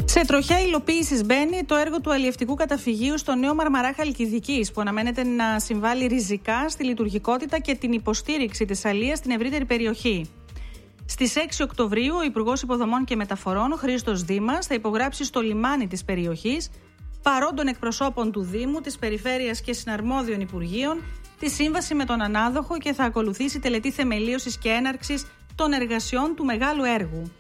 Σε τροχιά υλοποίησης μπαίνει το έργο του αλλιευτικού καταφυγίου στο νέο Μαρμαρά Χαλκιδικής, που αναμένεται να συμβάλλει ριζικά στη λειτουργικότητα και την υποστήριξη της αλίας στην ευρύτερη περιοχή. Στις 6 Οκτωβρίου, ο Υπουργός Υποδομών και Μεταφορών, Χρήστος Δήμας, θα υπογράψει στο λιμάνι της περιοχής, παρόντων εκπροσώπων του Δήμου, της Περιφέρειας και συναρμόδιων Υπουργείων, τη σύμβαση με τον ανάδοχο και θα ακολουθήσει τελετή θεμελίωσης και έναρξης των εργασιών του μεγάλου έργου.